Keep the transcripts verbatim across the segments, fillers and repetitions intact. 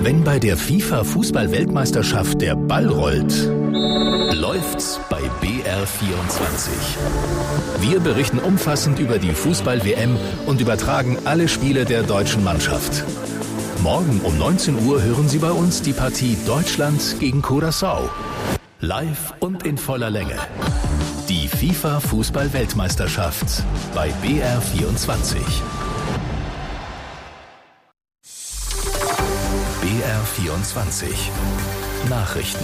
Wenn bei der FIFA-Fußball-Weltmeisterschaft der Ball rollt, läuft's bei B R vierundzwanzig. Wir berichten umfassend über die Fußball-W M und übertragen alle Spiele der deutschen Mannschaft. Morgen um neunzehn Uhr hören Sie bei uns die Partie Deutschland gegen Curaçao. Live und in voller Länge. Die FIFA-Fußball-Weltmeisterschaft bei B R vierundzwanzig. B R vierundzwanzig. Nachrichten.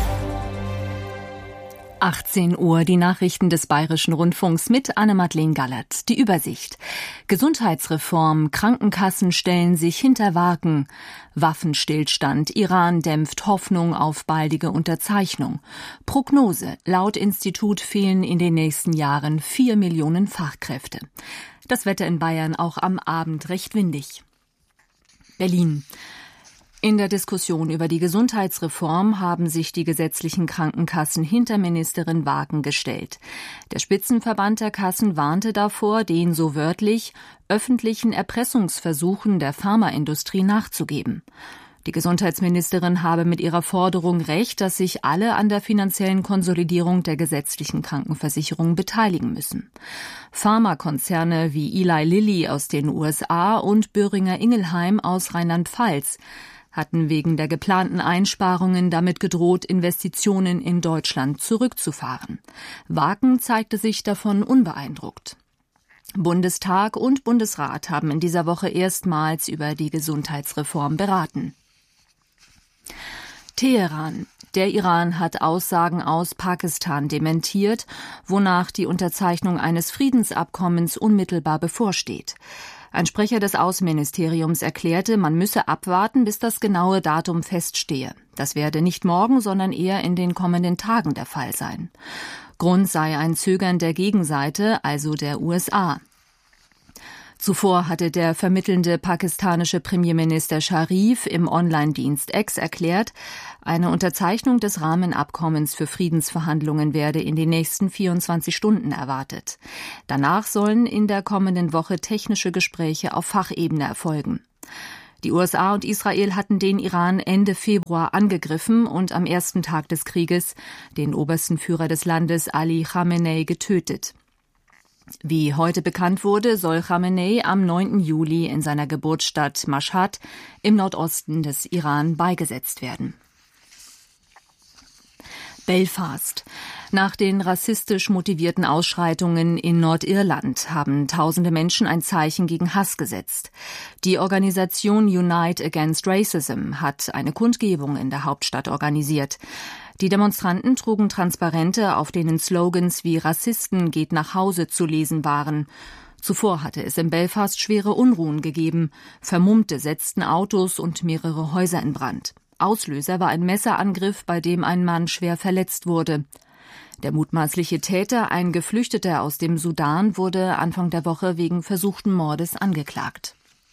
achtzehn Uhr, die Nachrichten des Bayerischen Rundfunks mit Anne-Madeleine Gallert. Die Übersicht. Gesundheitsreform, Krankenkassen stellen sich hinter Wagen. Waffenstillstand, Iran dämpft Hoffnung auf baldige Unterzeichnung. Prognose, laut Institut fehlen in den nächsten Jahren vier Millionen Fachkräfte. Das Wetter in Bayern auch am Abend recht windig. Berlin. In der Diskussion über die Gesundheitsreform haben sich die gesetzlichen Krankenkassen hinter Ministerin Wagen gestellt. Der Spitzenverband der Kassen warnte davor, den so wörtlich öffentlichen Erpressungsversuchen der Pharmaindustrie nachzugeben. Die Gesundheitsministerin habe mit ihrer Forderung recht, dass sich alle an der finanziellen Konsolidierung der gesetzlichen Krankenversicherung beteiligen müssen. Pharmakonzerne wie Eli Lilly aus den U S A und Boehringer Ingelheim aus Rheinland-Pfalz hatten wegen der geplanten Einsparungen damit gedroht, Investitionen in Deutschland zurückzufahren. Wagen zeigte sich davon unbeeindruckt. Bundestag und Bundesrat haben in dieser Woche erstmals über die Gesundheitsreform beraten. Teheran. Der Iran hat Aussagen aus Pakistan dementiert, wonach die Unterzeichnung eines Friedensabkommens unmittelbar bevorsteht. Ein Sprecher des Außenministeriums erklärte, man müsse abwarten, bis das genaue Datum feststehe. Das werde nicht morgen, sondern eher in den kommenden Tagen der Fall sein. Grund sei ein Zögern der Gegenseite, also der U S A. Zuvor hatte der vermittelnde pakistanische Premierminister Sharif im Online-Dienst X erklärt, eine Unterzeichnung des Rahmenabkommens für Friedensverhandlungen werde in den nächsten vierundzwanzig Stunden erwartet. Danach sollen in der kommenden Woche technische Gespräche auf Fachebene erfolgen. Die U S A und Israel hatten den Iran Ende Februar angegriffen und am ersten Tag des Krieges den obersten Führer des Landes Ali Khamenei getötet. Wie heute bekannt wurde, soll Khamenei am neunten Juli in seiner Geburtsstadt Mashhad im Nordosten des Iran beigesetzt werden. Belfast. Nach den rassistisch motivierten Ausschreitungen in Nordirland haben tausende Menschen ein Zeichen gegen Hass gesetzt. Die Organisation Unite Against Racism hat eine Kundgebung in der Hauptstadt organisiert. Die Demonstranten trugen Transparente, auf denen Slogans wie »Rassisten geht nach Hause« zu lesen waren. Zuvor hatte es in Belfast schwere Unruhen gegeben. Vermummte setzten Autos und mehrere Häuser in Brand. Auslöser war ein Messerangriff, bei dem ein Mann schwer verletzt wurde. Der mutmaßliche Täter, ein Geflüchteter aus dem Sudan, wurde Anfang der Woche wegen versuchten Mordes angeklagt.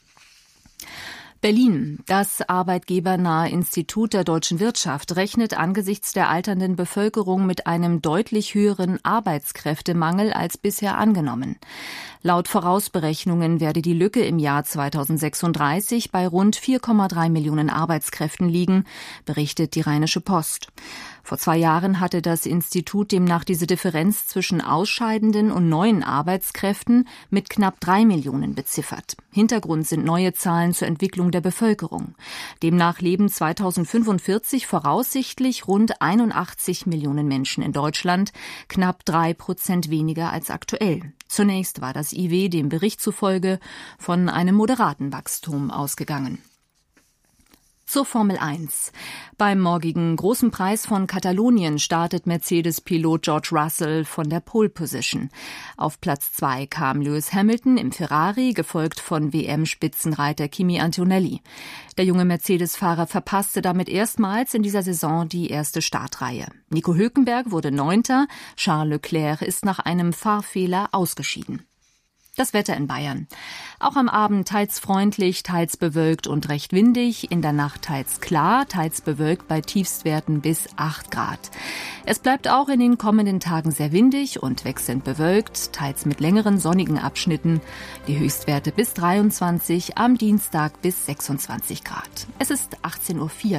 Berlin. Das arbeitgebernahe Institut der deutschen Wirtschaft rechnet angesichts der alternden Bevölkerung mit einem deutlich höheren Arbeitskräftemangel als bisher angenommen. Laut Vorausberechnungen werde die Lücke im Jahr zweitausendsechsunddreißig bei rund vier Komma drei Millionen Arbeitskräften liegen, berichtet die Rheinische Post. Vor zwei Jahren hatte das Institut demnach diese Differenz zwischen ausscheidenden und neuen Arbeitskräften mit knapp drei Millionen beziffert. Hintergrund sind neue Zahlen zur Entwicklung der Bevölkerung. Demnach leben zweitausendfünfundvierzig voraussichtlich rund einundachtzig Millionen Menschen in Deutschland, knapp drei Prozent weniger als aktuell. Zunächst war das I W dem Bericht zufolge von einem moderaten Wachstum ausgegangen. Zur Formel eins. Beim morgigen Großen Preis von Katalonien startet Mercedes-Pilot George Russell von der Pole Position. Auf Platz zwei kam Lewis Hamilton im Ferrari, gefolgt von W M-Spitzenreiter Kimi Antonelli. Der junge Mercedes-Fahrer verpasste damit erstmals in dieser Saison die erste Startreihe. Nico Hülkenberg wurde Neunter, Charles Leclerc ist nach einem Fahrfehler ausgeschieden. Das Wetter in Bayern. Auch am Abend teils freundlich, teils bewölkt und recht windig. In der Nacht teils klar, teils bewölkt bei Tiefstwerten bis acht Grad. Es bleibt auch in den kommenden Tagen sehr windig und wechselnd bewölkt, teils mit längeren sonnigen Abschnitten. Die Höchstwerte bis dreiundzwanzig, am Dienstag bis sechsundzwanzig Grad. Es ist achtzehn Uhr vier.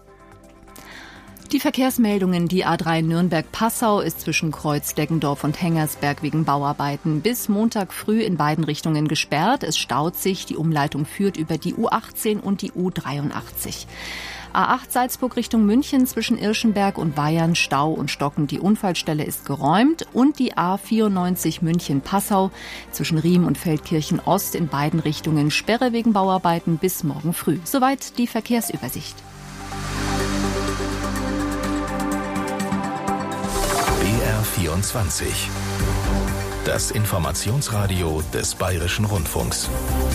Die Verkehrsmeldungen: Die A drei Nürnberg-Passau ist zwischen Kreuz Deggendorf und Hengersberg wegen Bauarbeiten bis Montag früh in beiden Richtungen gesperrt. Es staut sich. Die Umleitung führt über die U achtzehn und die U dreiundachtzig. A acht Salzburg Richtung München zwischen Irschenberg und Weyern Stau und Stocken. Die Unfallstelle ist geräumt. Und die A vierundneunzig München-Passau zwischen Riem und Feldkirchen Ost in beiden Richtungen Sperre wegen Bauarbeiten bis morgen früh. Soweit die Verkehrsübersicht. B R vierundzwanzig. Das Informationsradio des Bayerischen Rundfunks.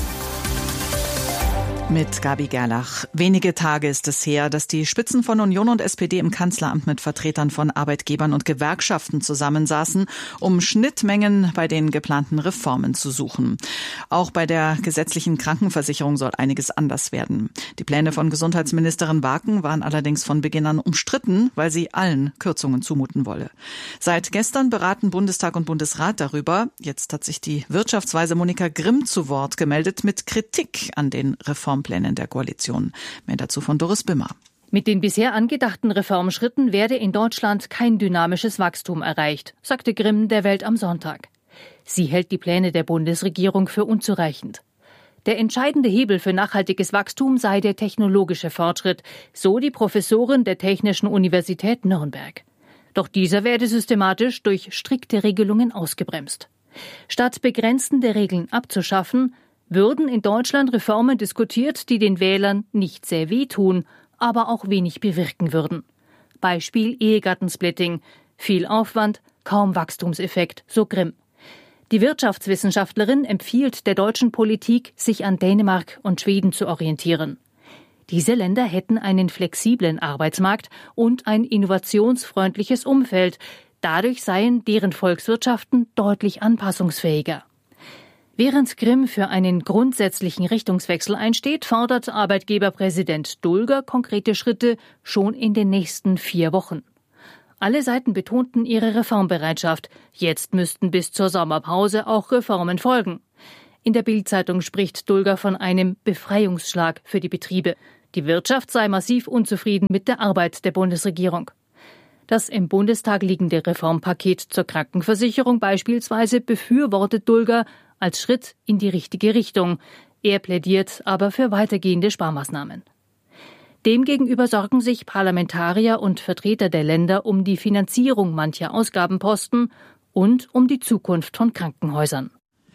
Mit Gabi Gerlach. Wenige Tage ist es her, dass die Spitzen von Union und S P D im Kanzleramt mit Vertretern von Arbeitgebern und Gewerkschaften zusammensaßen, um Schnittmengen bei den geplanten Reformen zu suchen. Auch bei der gesetzlichen Krankenversicherung soll einiges anders werden. Die Pläne von Gesundheitsministerin Waken waren allerdings von Beginn an umstritten, weil sie allen Kürzungen zumuten wolle. Seit gestern beraten Bundestag und Bundesrat darüber. Jetzt hat sich die Wirtschaftsweise Monika Grimm zu Wort gemeldet mit Kritik an den Reformplänen der Koalition. Mehr dazu von Doris Bimmer. Mit den bisher angedachten Reformschritten werde in Deutschland kein dynamisches Wachstum erreicht, sagte Grimm der Welt am Sonntag. Sie hält die Pläne der Bundesregierung für unzureichend. Der entscheidende Hebel für nachhaltiges Wachstum sei der technologische Fortschritt, so die Professorin der Technischen Universität Nürnberg. Doch dieser werde systematisch durch strikte Regelungen ausgebremst. Statt begrenzende Regeln abzuschaffen, würden in Deutschland Reformen diskutiert, die den Wählern nicht sehr wehtun, aber auch wenig bewirken würden. Beispiel Ehegattensplitting. Viel Aufwand, kaum Wachstumseffekt, so Grimm. Die Wirtschaftswissenschaftlerin empfiehlt der deutschen Politik, sich an Dänemark und Schweden zu orientieren. Diese Länder hätten einen flexiblen Arbeitsmarkt und ein innovationsfreundliches Umfeld. Dadurch seien deren Volkswirtschaften deutlich anpassungsfähiger. Während Grimm für einen grundsätzlichen Richtungswechsel einsteht, fordert Arbeitgeberpräsident Dulger konkrete Schritte schon in den nächsten vier Wochen. Alle Seiten betonten ihre Reformbereitschaft. Jetzt müssten bis zur Sommerpause auch Reformen folgen. In der Bild-Zeitung spricht Dulger von einem Befreiungsschlag für die Betriebe. Die Wirtschaft sei massiv unzufrieden mit der Arbeit der Bundesregierung. Das im Bundestag liegende Reformpaket zur Krankenversicherung beispielsweise befürwortet Dulger als Schritt in die richtige Richtung. Er plädiert aber für weitergehende Sparmaßnahmen. Demgegenüber sorgen sich Parlamentarier und Vertreter der Länder um die Finanzierung mancher Ausgabenposten und um die Zukunft von Krankenhäusern.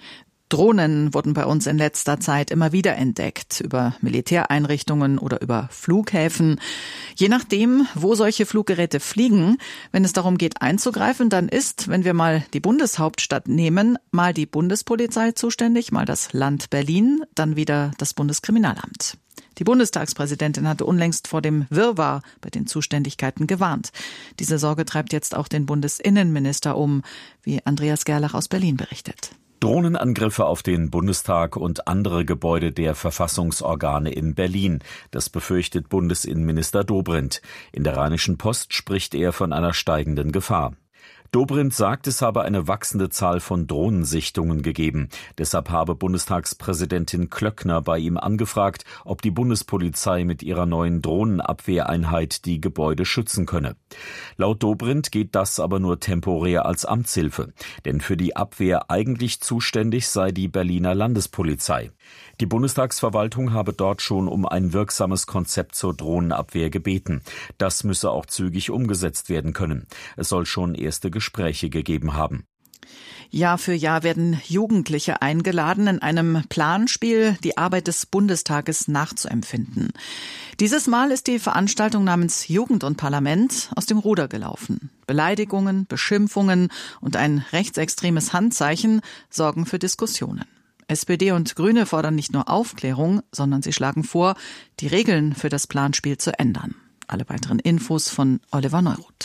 Drohnen wurden bei uns in letzter Zeit immer wieder entdeckt, über Militäreinrichtungen oder über Flughäfen. Je nachdem, wo solche Fluggeräte fliegen, wenn es darum geht einzugreifen, dann ist, wenn wir mal die Bundeshauptstadt nehmen, mal die Bundespolizei zuständig, mal das Land Berlin, dann wieder das Bundeskriminalamt. Die Bundestagspräsidentin hatte unlängst vor dem Wirrwarr bei den Zuständigkeiten gewarnt. Diese Sorge treibt jetzt auch den Bundesinnenminister um, wie Andreas Gerlach aus Berlin berichtet. Drohnenangriffe auf den Bundestag und andere Gebäude der Verfassungsorgane in Berlin. Das befürchtet Bundesinnenminister Dobrindt. In der Rheinischen Post spricht er von einer steigenden Gefahr. Dobrindt sagt, es habe eine wachsende Zahl von Drohnensichtungen gegeben. Deshalb habe Bundestagspräsidentin Klöckner bei ihm angefragt, ob die Bundespolizei mit ihrer neuen Drohnenabwehreinheit die Gebäude schützen könne. Laut Dobrindt geht das aber nur temporär als Amtshilfe. Denn für die Abwehr eigentlich zuständig sei die Berliner Landespolizei. Die Bundestagsverwaltung habe dort schon um ein wirksames Konzept zur Drohnenabwehr gebeten. Das müsse auch zügig umgesetzt werden können. Es soll schon erste Gespräche gegeben haben. Jahr für Jahr werden Jugendliche eingeladen, in einem Planspiel die Arbeit des Bundestages nachzuempfinden. Dieses Mal ist die Veranstaltung namens Jugend und Parlament aus dem Ruder gelaufen. Beleidigungen, Beschimpfungen und ein rechtsextremes Handzeichen sorgen für Diskussionen. S P D und Grüne fordern nicht nur Aufklärung, sondern sie schlagen vor, die Regeln für das Planspiel zu ändern. Alle weiteren Infos von Oliver Neuroth.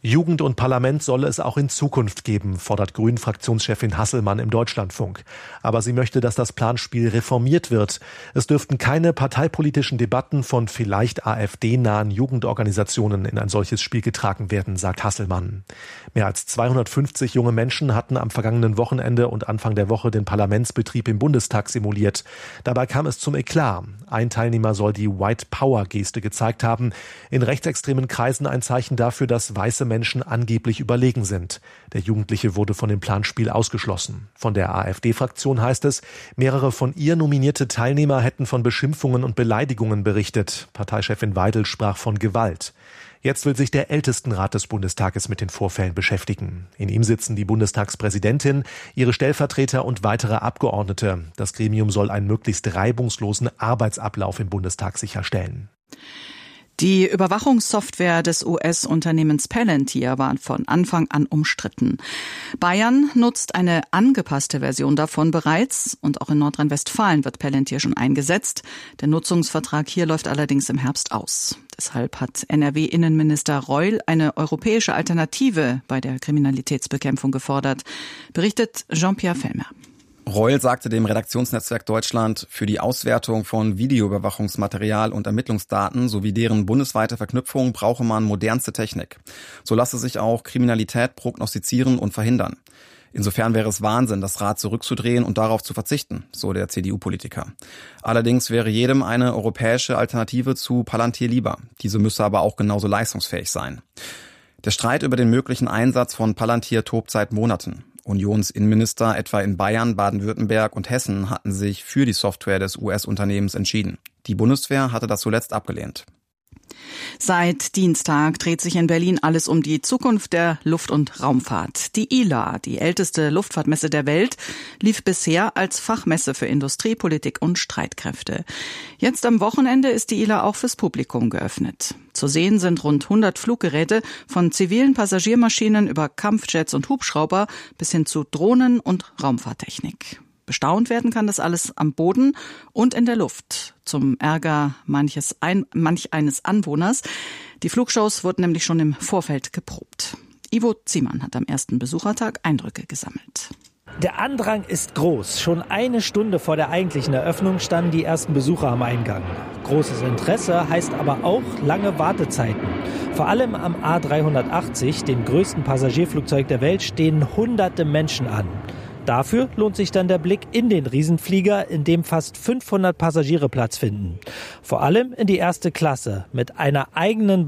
Jugend und Parlament solle es auch in Zukunft geben, fordert Grünen-Fraktionschefin Hasselmann im Deutschlandfunk. Aber sie möchte, dass das Planspiel reformiert wird. Es dürften keine parteipolitischen Debatten von vielleicht AfD-nahen Jugendorganisationen in ein solches Spiel getragen werden, sagt Hasselmann. Mehr als zweihundertfünfzig junge Menschen hatten am vergangenen Wochenende und Anfang der Woche den Parlamentsbetrieb im Bundestag simuliert. Dabei kam es zum Eklat. Ein Teilnehmer soll die White-Power-Geste gezeigt haben. In rechtsextremen Kreisen ein Zeichen dafür, dass weiße Menschen angeblich überlegen sind. Der Jugendliche wurde von dem Planspiel ausgeschlossen. Von der AfD-Fraktion heißt es, mehrere von ihr nominierte Teilnehmer hätten von Beschimpfungen und Beleidigungen berichtet. Parteichefin Weidel sprach von Gewalt. Jetzt will sich der Ältestenrat des Bundestages mit den Vorfällen beschäftigen. In ihm sitzen die Bundestagspräsidentin, ihre Stellvertreter und weitere Abgeordnete. Das Gremium soll einen möglichst reibungslosen Arbeitsablauf im Bundestag sicherstellen. Die Überwachungssoftware des U S-Unternehmens Palantir war von Anfang an umstritten. Bayern nutzt eine angepasste Version davon bereits und auch in Nordrhein-Westfalen wird Palantir schon eingesetzt. Der Nutzungsvertrag hier läuft allerdings im Herbst aus. Deshalb hat N R W-Innenminister Reul eine europäische Alternative bei der Kriminalitätsbekämpfung gefordert, berichtet Jean-Pierre Fellmer. Reul sagte dem Redaktionsnetzwerk Deutschland, für die Auswertung von Videoüberwachungsmaterial und Ermittlungsdaten sowie deren bundesweite Verknüpfung brauche man modernste Technik. So lasse sich auch Kriminalität prognostizieren und verhindern. Insofern wäre es Wahnsinn, das Rad zurückzudrehen und darauf zu verzichten, so der C D U-Politiker. Allerdings wäre jedem eine europäische Alternative zu Palantir lieber. Diese müsse aber auch genauso leistungsfähig sein. Der Streit über den möglichen Einsatz von Palantir tobt seit Monaten. Unionsinnenminister etwa in Bayern, Baden-Württemberg und Hessen hatten sich für die Software des U S-Unternehmens entschieden. Die Bundeswehr hatte das zuletzt abgelehnt. Seit Dienstag dreht sich in Berlin alles um die Zukunft der Luft- und Raumfahrt. Die I L A, die älteste Luftfahrtmesse der Welt, lief bisher als Fachmesse für Industrie, Politik und Streitkräfte. Jetzt am Wochenende ist die I L A auch fürs Publikum geöffnet. Zu sehen sind rund hundert Fluggeräte, von zivilen Passagiermaschinen über Kampfjets und Hubschrauber bis hin zu Drohnen und Raumfahrttechnik. Bestaunt werden kann das alles am Boden und in der Luft, zum Ärger manches ein, manch eines Anwohners. Die Flugshows wurden nämlich schon im Vorfeld geprobt. Ivo Ziemann hat am ersten Besuchertag Eindrücke gesammelt. Der Andrang ist groß. Schon eine Stunde vor der eigentlichen Eröffnung standen die ersten Besucher am Eingang. Großes Interesse heißt aber auch lange Wartezeiten. Vor allem am A dreihundertachtzig, dem größten Passagierflugzeug der Welt, stehen hunderte Menschen an. Dafür lohnt sich dann der Blick in den Riesenflieger, in dem fast fünfhundert Passagiere Platz finden. Vor allem in die erste Klasse mit einer eigenen